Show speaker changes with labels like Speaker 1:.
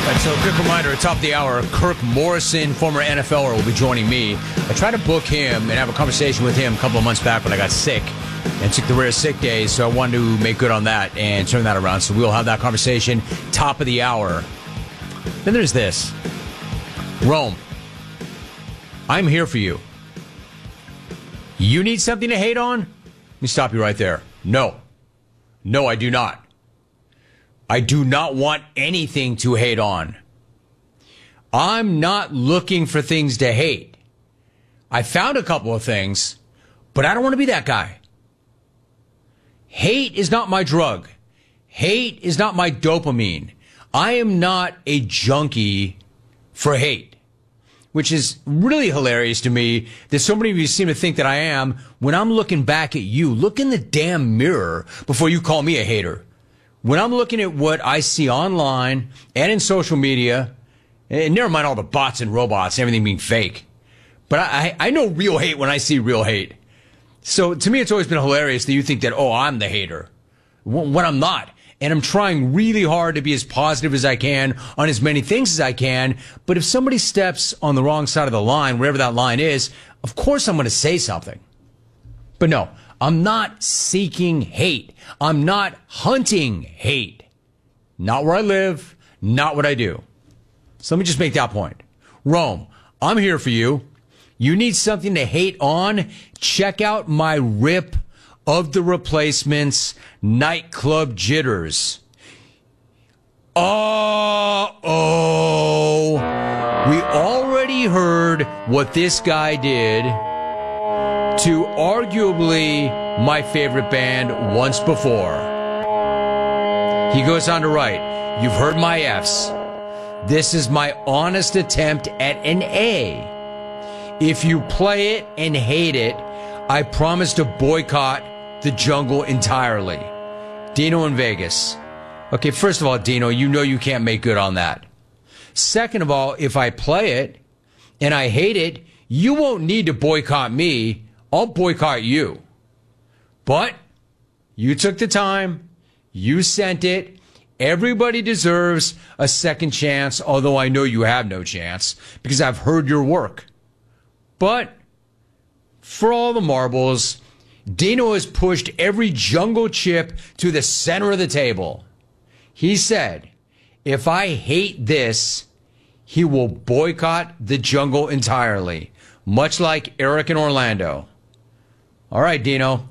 Speaker 1: And so, quick reminder, at top of the hour, Kirk Morrison, former NFLer, will be joining me. I tried to book him and have a conversation with him a couple of months back when I got sick and took the rare sick days, so I wanted to make good on that and turn that around. So we'll have that conversation top of the hour. Then there's this. Rome, I'm here for you. You need something to hate on? Let me stop you right there. No. No, I do not. I do not want anything to hate on. I'm not looking for things to hate. I found a couple of things, but I don't want to be that guy. Hate is not my drug. Hate is not my dopamine. I am not a junkie for hate, which is really hilarious to me that so many of you seem to think that I am. When I'm looking back at you, look in the damn mirror before you call me a hater. When I'm looking at what I see online and in social media, and never mind all the bots and robots, everything being fake, but I know real hate when I see real hate. So to me, it's always been hilarious that you think that, oh, I'm the hater, when I'm not. And I'm trying really hard to be as positive as I can on as many things as I can. But if somebody steps on the wrong side of the line, wherever that line is, of course I'm going to say something. But no, I'm not seeking hate. I'm not hunting hate. Not where I live, not what I do. So let me just make that point. Rome, I'm here for you. You need something to hate on? Check out my rip of the Replacements Nightclub Jitters. Uh-oh. We already heard what this guy did to arguably my favorite band once before. He goes on to write, you've heard my F's. This is my honest attempt at an A. If you play it and hate it, I promise to boycott the jungle entirely. Dino in Vegas. Okay, first of all, Dino, you know you can't make good on that. Second of all, if I play it and I hate it, you won't need to boycott me. I'll boycott you. But you took the time. You sent it. Everybody deserves a second chance, although I know you have no chance because I've heard your work. But for all the marbles, Dino has pushed every jungle chip to the center of the table. He said, if I hate this, he will boycott the jungle entirely, much like Eric in Orlando. All right, Dino.